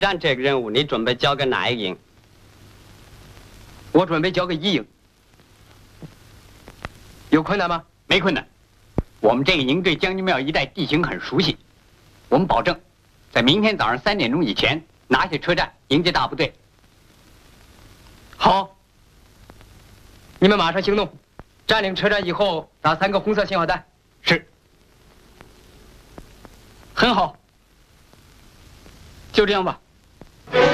让这个任务你准备交给哪一营？ 我准备交给一营。有困难吗？ 没困难。我们这个营对将军庙一带地形很熟悉，我们保证，在明天早上3点钟以前拿下车站，迎接大部队。 好，你们马上行动，占领车站以后打3个红色信号弹。 是。 很好，就这样吧。